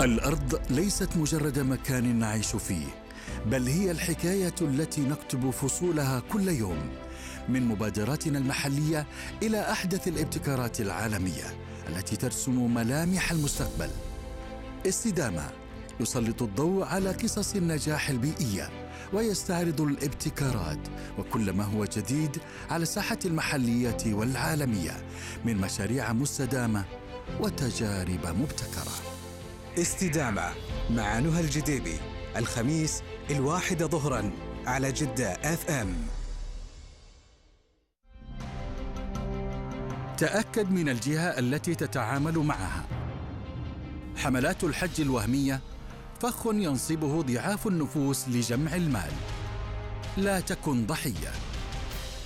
الأرض ليست مجرد مكان نعيش فيه، بل هي الحكاية التي نكتب فصولها كل يوم، من مبادراتنا المحلية إلى أحدث الابتكارات العالمية التي ترسم ملامح المستقبل. استدامة يسلط الضوء على قصص النجاح البيئية ويستعرض الابتكارات وكل ما هو جديد على الساحة المحلية والعالمية من مشاريع مستدامة وتجارب مبتكرة. استدامة مع نهى الجديبي، الخميس 1 ظهرا على جدة FM. تأكد من الجهة التي تتعامل معها. حملات الحج الوهمية فخ ينصبه ضعاف النفوس لجمع المال. لا تكن ضحية.